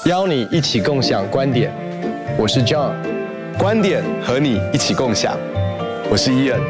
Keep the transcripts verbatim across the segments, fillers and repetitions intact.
邀你一起共享观点。我是 John， 观点和你一起共享。我是 Ian。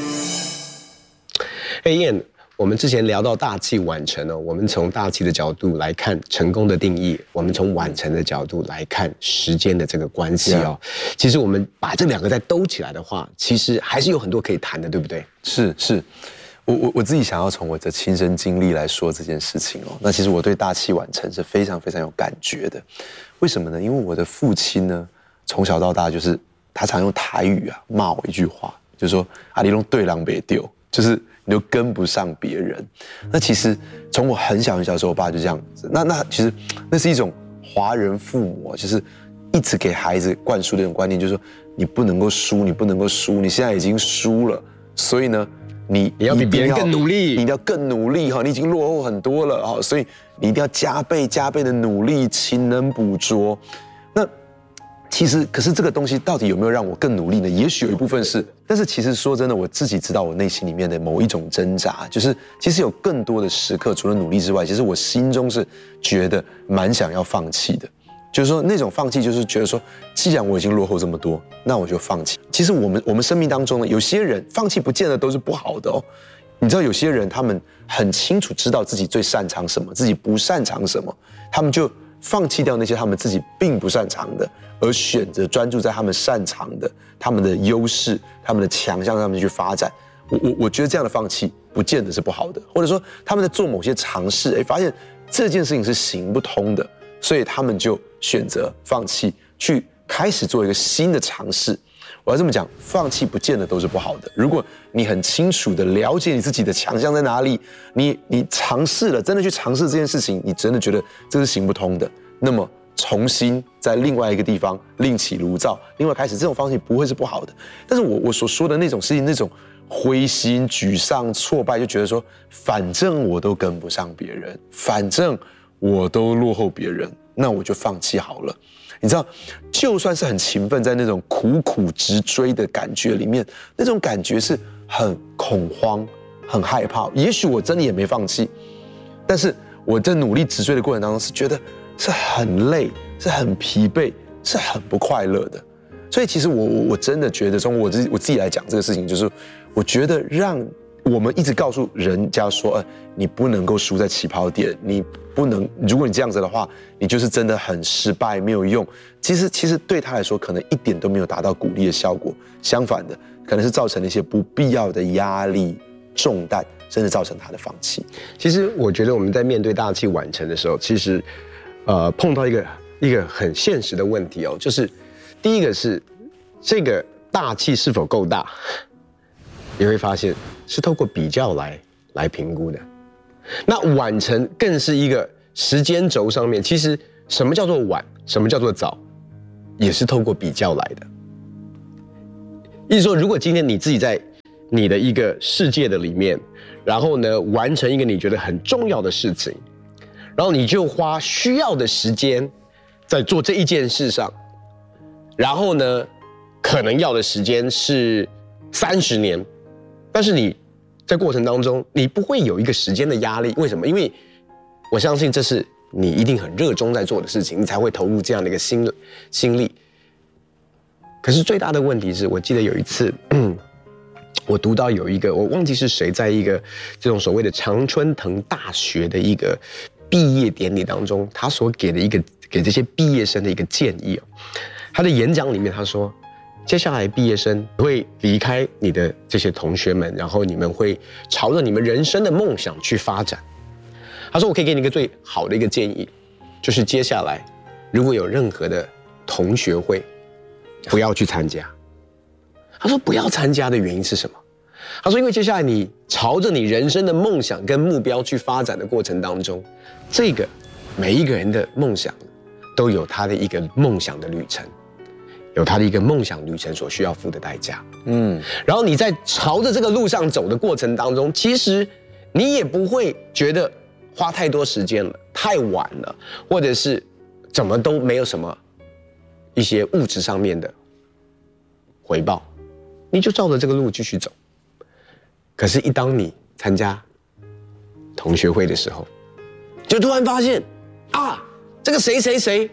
嘿 Ian， 我们之前聊到大器晚成哦，我们从大器的角度来看成功的定义，我们从晚成的角度来看时间的这个关系哦。Yeah. 其实我们把这两个再兜起来的话，其实还是有很多可以谈的，对不对？ 是是。我我我自己想要从我的亲身经历来说这件事情哦，那其实我对大器晚成是非常非常有感觉的。为什么呢？因为我的父亲呢，从小到大就是他常用台语啊骂我一句话，就是说啊你弄对狼别丢，就是你就跟不上别人。那其实从我很小很小的时候，我爸就这样子。那那其实那是一种华人父母，就是一直给孩子灌输的一种观念，就是说你不能够输，你不能够输，你现在已经输了，所以呢。你你要比别人更努力， 你一定要更努力哈！你已经落后很多了哈，所以你一定要加倍加倍的努力，勤能补拙。那其实，可是这个东西到底有没有让我更努力呢？也许有一部分是，但是其实说真的，我自己知道我内心里面的某一种挣扎，就是其实有更多的时刻，除了努力之外，其实我心中是觉得蛮想要放弃的。就是说，那种放弃，就是觉得说，既然我已经落后这么多，那我就放弃。其实我们我们生命当中呢，有些人放弃不见得都是不好的哦。你知道，有些人他们很清楚知道自己最擅长什么，自己不擅长什么，他们就放弃掉那些他们自己并不擅长的，而选择专注在他们擅长的、他们的优势、他们的强项上面去发展。我我我觉得这样的放弃不见得是不好的，或者说他们在做某些尝试，哎，发现这件事情是行不通的。所以他们就选择放弃，去开始做一个新的尝试。我要这么讲，放弃不见得都是不好的。如果你很清楚的了解你自己的强项在哪里，你你尝试了，真的去尝试这件事情，你真的觉得这是行不通的，那么重新在另外一个地方另起炉灶，另外开始，这种方式不会是不好的。但是我我所说的那种事情，那种灰心、沮丧、挫败，就觉得说，反正我都跟不上别人，反正我都落后别人，那我就放弃好了。你知道，就算是很勤奋，在那种苦苦直追的感觉里面，那种感觉是很恐慌、很害怕。也许我真的也没放弃，但是我在努力直追的过程当中，是觉得是很累、是很疲惫、是很不快乐的。所以其实我我我真的觉得，从我自己我自己来讲这个事情，就是我觉得让我们一直告诉人家说，呃，你不能够输在起跑点，你不能，如果你这样子的话，你就是真的很失败，没有用。其实，其实对他来说，可能一点都没有达到鼓励的效果，相反的，可能是造成了一些不必要的压力、重担，甚至造成他的放弃。 其实，我觉得我们在面对大器晚成的时候，其实，呃，碰到一个一个很现实的问题哦，就是第一个是这个大器是否够大。你会发现是透过比较来来评估的。那晚成更是一个时间轴上面，其实什么叫做晚，什么叫做早，也是透过比较来的。意思说，如果今天你自己在你的一个世界的里面，然后呢完成一个你觉得很重要的事情，然后你就花需要的时间在做这一件事上，然后呢可能要的时间是三十年。但是你在过程当中，你不会有一个时间的压力，为什么？因为我相信这是你一定很热衷在做的事情，你才会投入这样的一个心心力。可是最大的问题是，我记得有一次，我读到有一个，我忘记是谁，在一个这种所谓的常春藤大学的一个毕业典礼当中，他所给的一个给这些毕业生的一个建议哦，他的演讲里面他说，接下来毕业生会离开你的这些同学们，然后你们会朝着你们人生的梦想去发展。他说我可以给你一个最好的一个建议，就是接下来如果有任何的同学会，不要去参加。他说不要参加的原因是什么？他说因为接下来你朝着你人生的梦想跟目标去发展的过程当中，这个每一个人的梦想都有他的一个梦想的旅程，有他的一个梦想旅程所需要付的代价。嗯，然后你在朝着这个路上走的过程当中，其实你也不会觉得花太多时间了，太晚了，或者是怎么都没有什么一些物质上面的回报，你就照着这个路继续走。可是，一当你参加同学会的时候，就突然发现啊，这个谁谁谁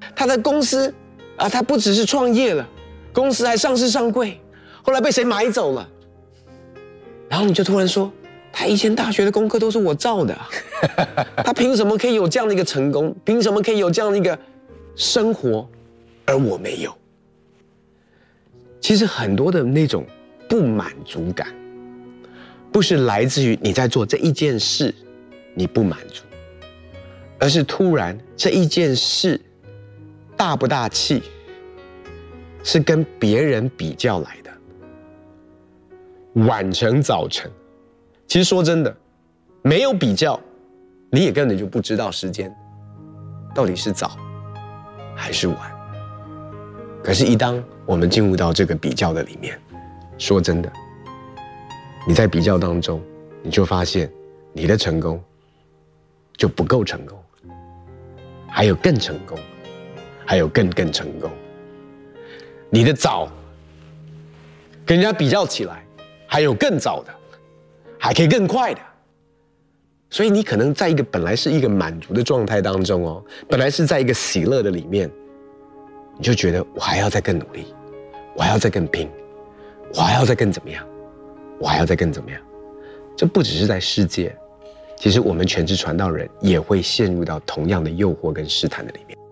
他的公司啊，他不只是创业了，公司还上市上柜，后来被谁买走了？然后你就突然说，他以前大学的功课都是我照的，他凭什么可以有这样的一个成功？凭什么可以有这样的一个生活，而我没有？其实很多的那种不满足感，不是来自于你在做这一件事你不满足，而是突然这一件事大不大气，是跟别人比较来的。晚成早成，其实说真的，没有比较，你也根本就不知道时间到底是早还是晚。可是，一当我们进入到这个比较的里面，说真的，你在比较当中，你就发现你的成功就不够成功，还有更成功，还有更更成功。你的早跟人家比较起来，还有更早的，还可以更快的。所以你可能在一个本来是一个满足的状态当中哦，本来是在一个喜乐的里面，你就觉得我还要再更努力，我还要再更拼，我还要再更怎么样，我还要再更怎么样。这不只是在世界，其实我们全职传道人也会陷入到同样的诱惑跟试探的里面。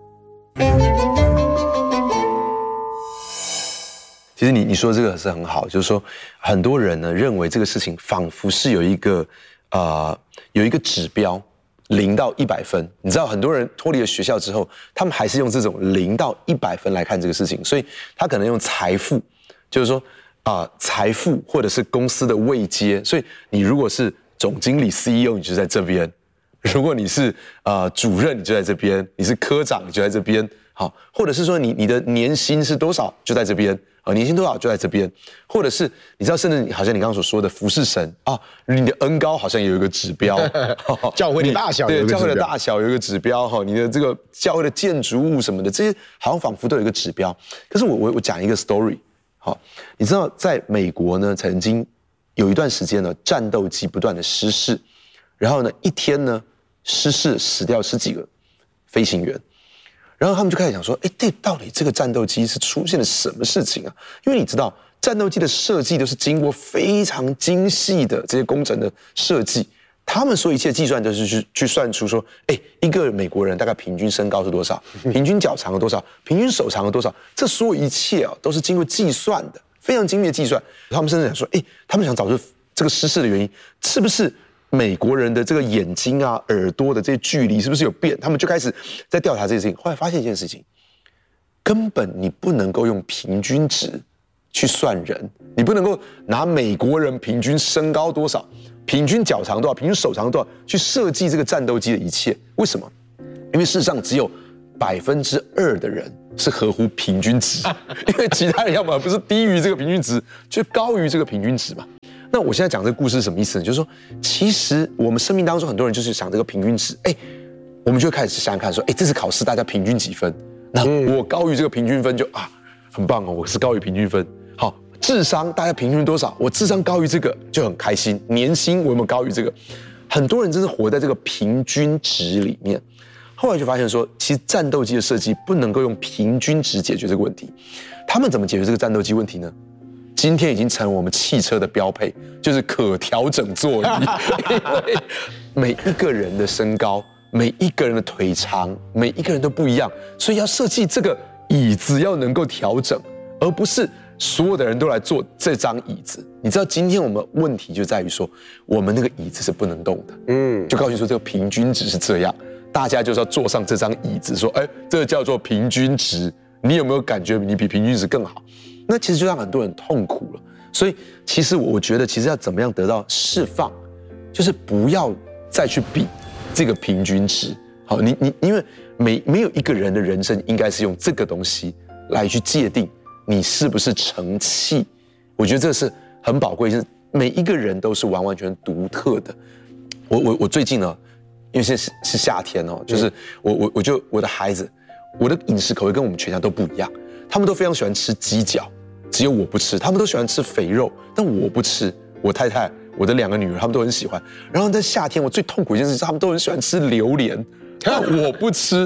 其实你你说这个是很好，就是说很多人呢认为这个事情仿佛是有一个呃有一个指标，零到一百分。你知道很多人脱离了学校之后，他们还是用这种零到一百分来看这个事情，所以他可能用财富，就是说啊、呃、财富或者是公司的位阶，所以你如果是总经理 C E O 你就在这边，如果你是呃主任你就在这边，你是科长你就在这边，好，或者是说你你的年薪是多少就在这边。啊，年薪多少就在这边，或者是你知道，甚至好像你刚刚所说的服侍神啊，你的恩高好像有一个指标， 教会的大小有一个指标， 对，教会的大小有一个指标哈，你的这个教会的建筑物什么的，这些好像仿佛都有一个指标。可是我我我讲一个 story， 好，你知道在美国呢，曾经有一段时间呢，战斗机不断的失事，然后呢，一天呢失事死掉十几个飞行员。然后他们就开始想说，哎，这到底这个战斗机是出现了什么事情啊？因为你知道，战斗机的设计都是经过非常精细的这些工程的设计，他们所有一切计算都是去去算出说，哎，一个美国人大概平均身高是多少，平均脚长有多少，平均手长有多少，这所有一切啊都是经过计算的，非常精密的计算。他们甚至想说，哎，他们想找出这个失事的原因，是不是？美国人的这个眼睛啊、耳朵的这些距离是不是有变？他们就开始在调查这件事情。后来发现一件事情，根本你不能够用平均值去算人，你不能够拿美国人平均身高多少、平均脚长多少、平均手长多少去设计这个战斗机的一切。为什么？因为事实上只有百分之二的人是合乎平均值，因为其他人要么不是低于这个平均值，就高于这个平均值嘛。那我现在讲这个故事是什么意思呢？就是说，其实我们生命当中很多人就是想这个平均值，哎，我们就开始想想看，说，哎，这次考试大家平均几分？那我高于这个平均分就啊，很棒哦，我是高于平均分。好，智商大家平均多少？我智商高于这个就很开心。年薪我有没有高于这个？很多人真是活在这个平均值里面。后来就发现说，其实战斗机的设计不能够用平均值解决这个问题。他们怎么解决这个战斗机问题呢？今天已经成为我们汽车的标配，就是可调整座椅。因为每一个人的身高、每一个人的腿长、每一个人都不一样，所以要设计这个椅子要能够调整，而不是所有的人都来坐这张椅子。你知道今天我们问题就在于说，我们那个椅子是不能动的。嗯，就告诉你说这个平均值是这样，大家就是要坐上这张椅子，说，哎，这个叫做平均值。你有没有感觉你比平均值更好？那其实就让很多人痛苦了。所以其实我觉得，其实要怎么样得到释放，就是不要再去比这个平均值。好，你你因为没没有一个人的人生应该是用这个东西来去界定你是不是成器。我觉得这是很宝贵，就是每一个人都是完完全独特的。我我我最近呢，因为现在是是夏天哦，就是我我我就我的孩子，我的饮食口味跟我们全家都不一样，他们都非常喜欢吃鸡脚。只有我不吃，他们都喜欢吃肥肉，但我不吃。我太太、我的两个女儿，他们都很喜欢。然后在夏天，我最痛苦一件事是，他们都很喜欢吃榴莲，但我不吃。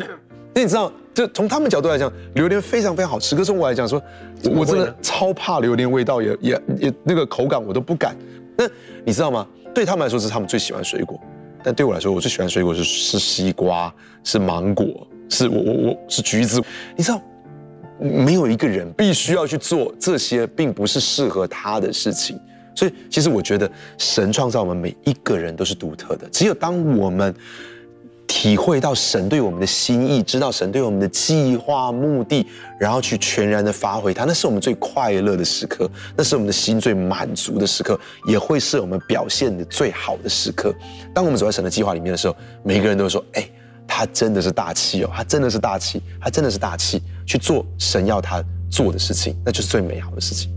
那你知道，就从他们角度来讲，榴莲非常非常好吃。可是从我来讲说，我真的超怕榴莲味道也，也也也那个口感我都不敢。那你知道吗？对他们来说，这是他们最喜欢的水果。但对我来说，我最喜欢的水果是是西瓜，是芒果，是我我我是橘子。你知道，没有一个人必须要去做这些，并不是适合他的事情。所以，其实我觉得神创造我们每一个人都是独特的。只有当我们体会到神对我们的心意，知道神对我们的计划目的，然后去全然的发挥它，那是我们最快乐的时刻，那是我们的心最满足的时刻，也会是我们表现的最好的时刻。当我们走在神的计划里面的时候，每个人都会说：“哎、欸，他真的是大气哦，他真的是大气，他真的是大气，去做神要他做的事情，那就是最美好的事情。”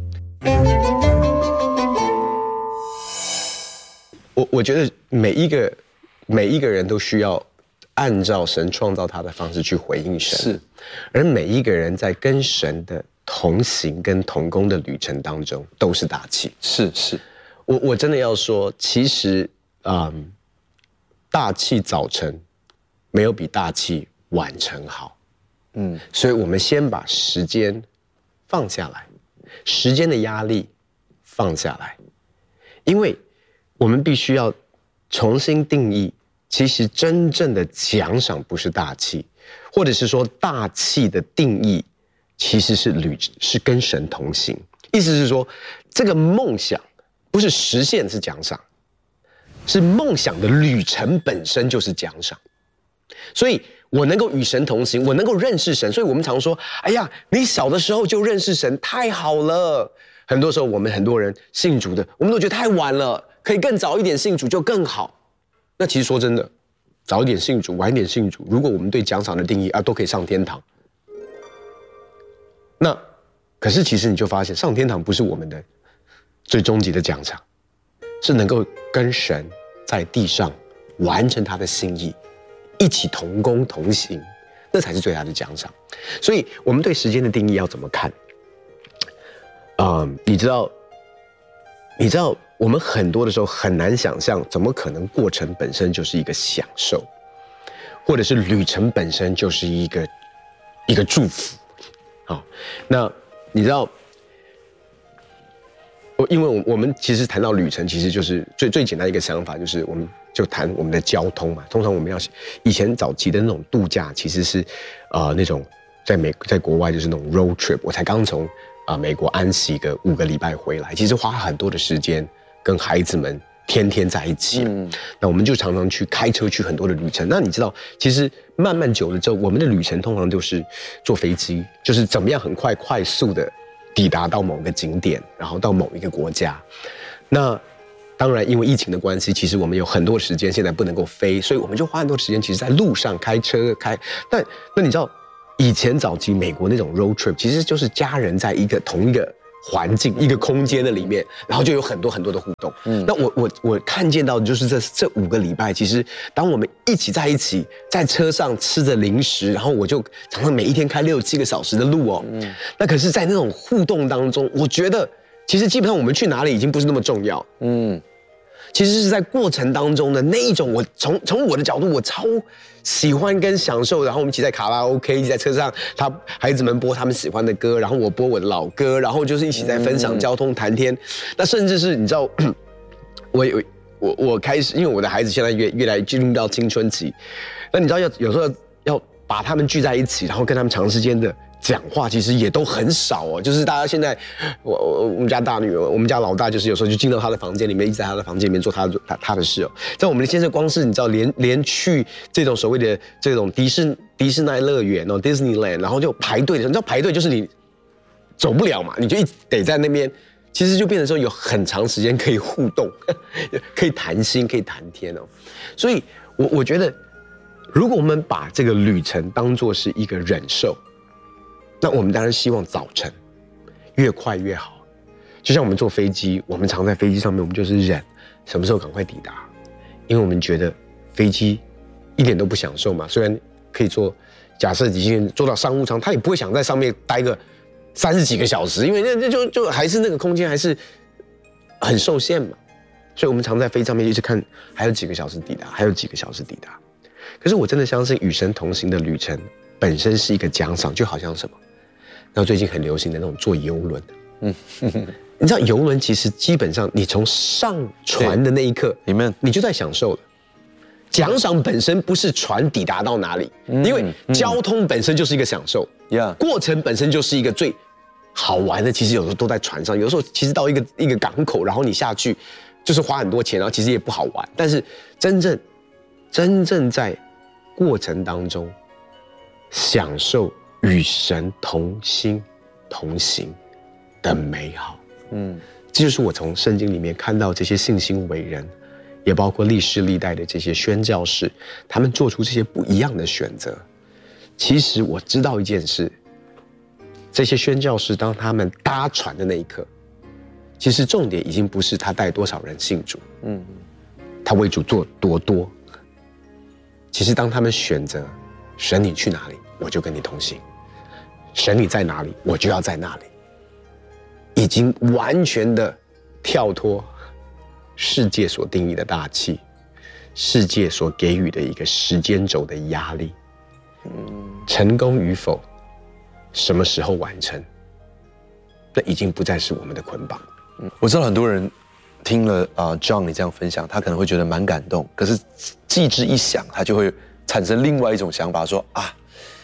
我我觉得每一个每一个人都需要按照神创造他的方式去回应神， 是， 而每一个人在跟神的同行跟同工的旅程当中都是大器。 是是， 我我真的要说，其实嗯，大器早成没有比大器晚成好。嗯，所以我们先把时间放下来，时间的压力放下来，因为我们必须要重新定义，其实真正的奖赏不是大器，或者是说大器的定义其实是旅是跟神同行。意思是说，这个梦想不是实现是奖赏，是梦想的旅程本身就是奖赏。所以我能够与神同行，我能够认识神，所以我们常说，哎呀，你小的时候就认识神，太好了。很多时候我们很多人信主的，我们都觉得太晚了，可以更早一点信主就更好。那其实说真的，早一点信主，晚一点信主，如果我们对奖赏的定义啊，都可以上天堂。那可是其实你就发现，上天堂不是我们的最终极的奖赏，是能够跟神在地上完成他的心意，一起同工同行，那才是最大的奖赏。所以我们对时间的定义要怎么看？嗯，你知道，你知道，我们很多的时候很难想象，怎么可能过程本身就是一个享受，或者是旅程本身就是一个一个祝福。好，那你知道，我因为我我们其实谈到旅程，其实就是最最简单一个想法，就是我们就谈我们的交通嘛。通常我们要以前早期的那种度假，其实是呃那种在美在国外就是那种 road trip。我才刚从啊、呃、美国安息个五个礼拜回来，其实花很多的时间跟孩子们天天在一起。嗯，那我们就常常去开车去很多的旅程。那你知道，其实慢慢久了之后，我们的旅程通常就是坐飞机，就是怎么样很快快速的抵达到某个景点，然后到某一个国家。那当然，因为疫情的关系，其实我们有很多时间现在不能够飞，所以我们就花很多时间，其实在路上开车开。但那你知道，以前早期美国那种 road trip， 其实就是家人在一个同一个环境、一个空间的里面，然后就有很多很多的互动。嗯，那我我我看见到的就是这这五个礼拜，其实当我们一起在一起，在车上吃着零食，然后我就常常每一天开六七个小时的路哦。嗯，那可是，在那种互动当中，我觉得其实基本上我们去哪里已经不是那么重要。嗯，其实是在过程当中的那一种，我从从我的角度，我超喜欢跟享受。然后我们一起在卡拉 OK， 一起在车上，他孩子们播他们喜欢的歌，然后我播我的老歌，然后就是一起在分享交通谈天。嗯、那甚至是你知道，我我我开始，因为我的孩子现在越越来进入到青春期，那你知道要有时候要把他们聚在一起，然后跟他们长时间的讲话，其实也都很少哦。就是大家现在，我我我们家大女儿，我们家老大，就是有时候就进到他的房间里面，一直在他的房间里面做他的他他的事哦。在我们的先生，光是你知道，连连去这种所谓的这种迪士迪士尼乐园哦 ，Disneyland， 然后就排队，你知道排队就是你走不了嘛，你就一得在那边，其实就变成说有很长时间可以互动，可以谈心，可以谈天哦。所以我我觉得，如果我们把这个旅程当作是一个忍受，那我们当然希望早晨越快越好。就像我们坐飞机，我们常在飞机上面，我们就是忍什么时候赶快抵达，因为我们觉得飞机一点都不享受嘛。虽然可以坐，假设你今天坐到商务舱，他也不会想在上面待个三十几个小时，因为那那就就还是那个空间还是很受限嘛。所以我们常在飞机上面一直看还有几个小时抵达，还有几个小时抵达。可是我真的相信与神同行的旅程， 本身是一个奖赏，就好像什么？然后最近很流行的那种坐游轮，嗯，你知道游轮其实基本上你从上船的那一刻， 你们你就在享受了。奖赏本身不是船抵达到哪里，嗯、因为交通本身就是一个享受， 嗯、 过程本身就是一个最好玩的。其实有时候都在船上，有时候其实到一个一个港口，然后你下去就是花很多钱，然后其实也不好玩。但是真正真正在过程当中享受与神同心同行的美好，嗯，这就是我从圣经里面看到这些信心伟人。也包括历世历代的这些宣教士，他们做出这些不一样的选择。其实我知道一件事，这些宣教士当他们搭船的那一刻，其实重点已经不是他带多少人信主，嗯，他为主做多多。其实当他们选择神你去哪里，我就跟你同行；神你在哪里，我就要在那里，已经完全的跳脱世界所定义的大气，世界所给予的一个时间轴的压力，成功与否，什么时候完成，那已经不再是我们的捆绑。 我知道很多人听了啊、呃、John 你这样分享，他可能会觉得蛮感动，可是记之一想，他就会产生另外一种想法，说啊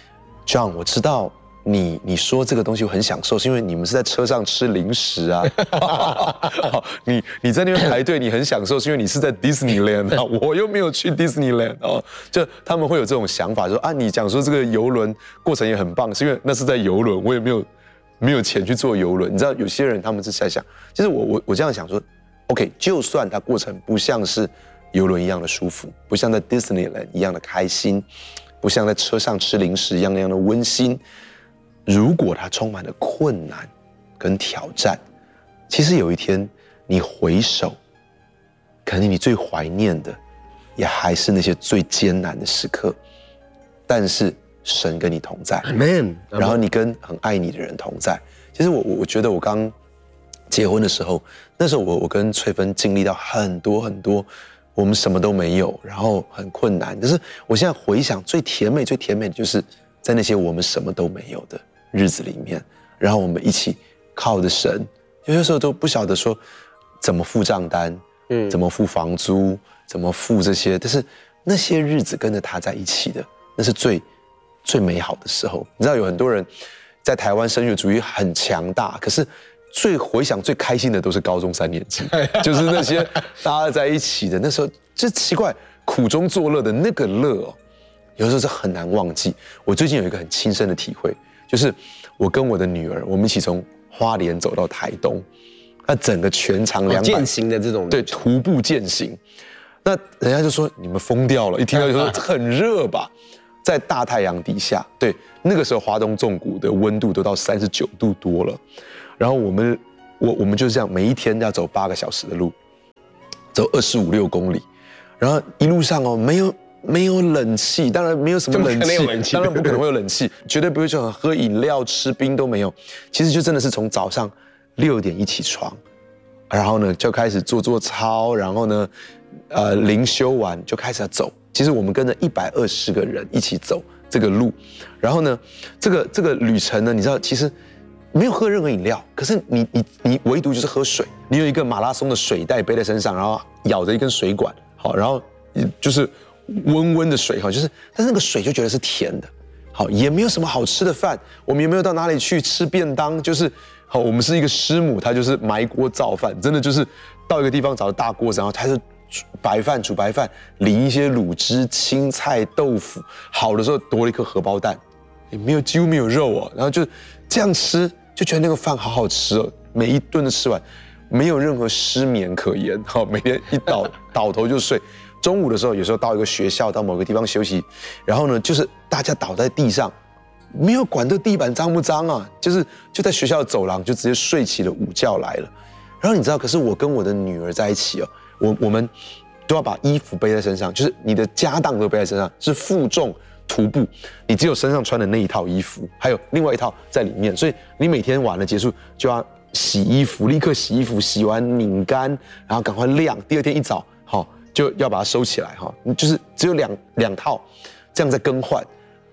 ，John 我知道。你你说这个东西我很享受，是因为你们是在车上吃零食啊。你你在那边排队，你很享受，是因为你是在 Disneyland 啊，我又没有去 Disneyland 哦。就他们会有这种想法，说啊，你讲说这个游轮过程也很棒，是因为那是在游轮，我也没有没有钱去坐游轮。你知道有些人他们是在想，就是我我我这样想说 ，OK， 就算它过程不像是游轮一样的舒服，不像在 Disneyland 一样的开心，不像在车上吃零食一样那样的温馨。如果它充满了困难跟挑战，其实有一天你回首，可能你最怀念的也还是那些最艰难的时刻，但是神跟你同在 Amen， 然后你跟很爱你的人同在。其实我我觉得我刚结婚的时候，那时候我我跟翠芬经历到很多很多，我们什么都没有，然后很困难。可是我现在回想，最甜美最甜美的就是在那些我们什么都没有的日子里面，然后我们一起靠着神，有些时候都不晓得说怎么付账单，嗯，怎么付房租，怎么付这些，但是那些日子跟着他在一起的，那是最最美好的时候。你知道有很多人在台湾升学主义很强大，可是最回想最开心的都是高中三年级，就是那些大家在一起的那时候，就奇怪苦中作乐的那个乐哦，有时候是很难忘记。我最近有一个很亲身的体会。就是我跟我的女儿，我们一起从花莲走到台东，那整个全长两百健行的这种， 对，徒步健行。那人家就说你们疯掉了，一听到就说很热吧，在大太阳底下，对，那个时候花东纵谷的温度都到三十九度多了。然后我们我我们就这样每一天要走八个小时的路，走二十五六公里，然后一路上哦没有。没有冷气，当然没有什么冷气， 冷气当然不可能会有冷气，绝对不会说喝饮料、吃冰都没有。其实就真的是从早上六点一起床，然后呢就开始做做操，然后呢，呃灵修完就开始要走。其实我们跟着一百二十个人一起走这个路，然后呢，这个这个旅程呢，你知道其实没有喝任何饮料，可是你你你唯独就是喝水，你有一个马拉松的水袋背在身上，然后咬着一根水管，好，然后就是。温温的水哈，就是，但是那个水就觉得是甜的，好，也没有什么好吃的饭，我们也没有到哪里去吃便当，就是好，我们是一个师母，她就是埋锅造饭，真的就是到一个地方找个大锅子，然后她就白饭煮白饭，淋一些卤汁、青菜、豆腐，好的时候多了一颗荷包蛋，也没有几乎没有肉哦，然后就这样吃，就觉得那个饭好好吃哦，每一顿都吃完，没有任何失眠可言，好，每天一倒倒头就睡。中午的时候，有时候到一个学校，到某个地方休息，然后呢，就是大家倒在地上，没有管这地板脏不脏啊，就是就在学校的走廊就直接睡起了午觉来了。然后你知道，可是我跟我的女儿在一起哦，我我们都要把衣服背在身上，就是你的家当都背在身上，是负重徒步，你只有身上穿的那一套衣服，还有另外一套在里面，所以你每天晚了结束就要洗衣服，立刻洗衣服，洗完拧干，然后赶快晾，第二天一早好。就要把它收起来哈，就是只有两两套，这样在更换。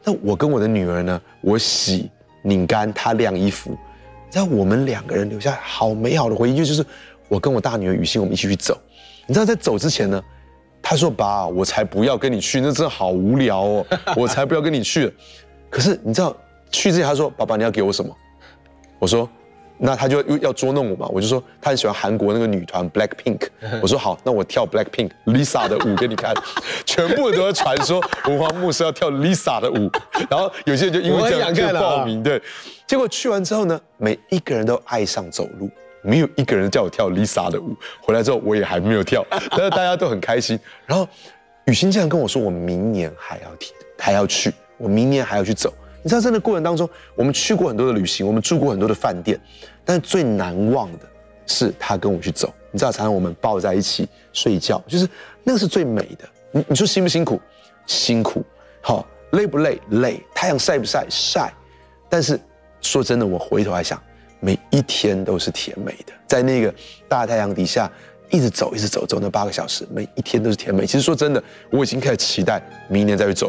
那我跟我的女儿呢，我洗拧干，她晾衣服，你知道我们两个人留下好美好的回忆，就是我跟我大女儿雨欣，我们一起去走。你知道在走之前呢，她说：“爸，我才不要跟你去，那真的好无聊哦，我才不要跟你去。”可是你知道去之前，她说：“爸爸，你要给我什么？”我说。那他就要捉弄我嘛，我就说他很喜欢韩国那个女团 Blackpink， 我说好，那我跳 Blackpink Lisa 的舞给你看，全部人都在传说文化牧师要跳 Lisa 的舞，然后有些人就因为这样就报名，对，结果去完之后呢，每一个人都爱上走路，没有一个人叫我跳 Lisa 的舞，回来之后我也还没有跳，但是大家都很开心，然后雨欣竟然跟我说我明年还要还要去，我明年还要去走。你知道，在那过程当中，我们去过很多的旅行，我们住过很多的饭店，但是最难忘的是他跟我去走。你知道，常常我们抱在一起睡觉，就是那个是最美的。你你说辛不辛苦？辛苦。好，累不累？累。太阳晒不晒？晒。但是说真的，我回头来想，每一天都是甜美的，在那个大太阳底下，一直走，一直走，走那八个小时，每一天都是甜美。其实说真的，我已经开始期待明年再去走。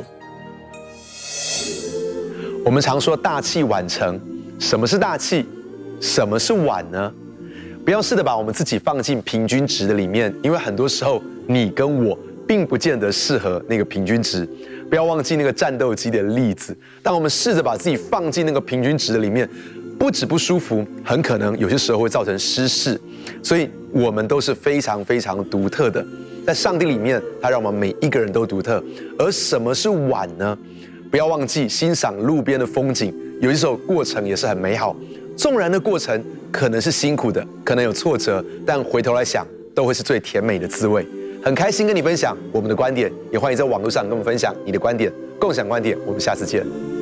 我们常说大器晚成，什么是大器？什么是晚呢？不要试着把我们自己放进平均值的里面，因为很多时候你跟我并不见得适合那个平均值。不要忘记那个战斗机的例子，当我们试着把自己放进那个平均值的里面，不止不舒服，很可能有些时候会造成失事。所以我们都是非常非常独特的，在上帝里面，他让我们每一个人都独特。而什么是晚呢？不要忘记欣赏路边的风景，有些时候过程也是很美好。纵然的过程可能是辛苦的，可能有挫折，但回头来想，都会是最甜美的滋味。很开心跟你分享我们的观点，也欢迎在网络上跟我们分享你的观点，共享观点。我们下次见。